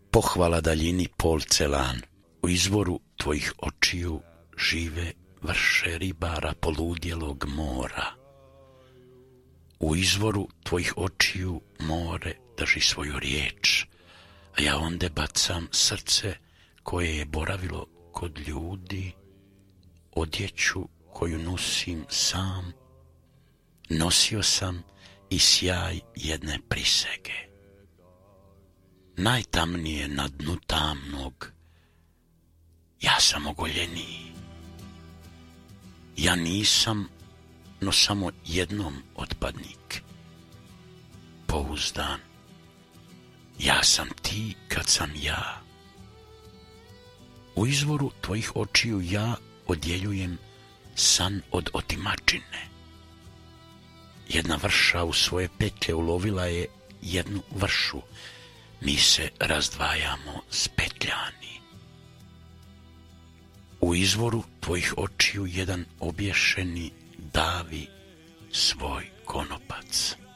pohvala daljini polcelan, u izvoru tvojih očiju žive vrše ribara poludjelog mora. U izvoru tvojih očiju more drži svoju riječ, a ja onde bacam srce koje je boravilo kod ljudi, odjeću koju nosim sam, nosio sam i sjaj jedne prisege. Najtamnije na dnu tamnog, ja sam ogoljeniji. Ja nisam, no samo jednom otpadnik. Pouzdan, ja sam ti kad sam ja. U izvoru tvojih očiju ja odjeljujem san od otimačine. Jedna vrša u svoje petlje ulovila je jednu vršu. Mi se razdvajamo spetljani. U izvoru tvojih očiju jedan obješeni davi svoj konopac.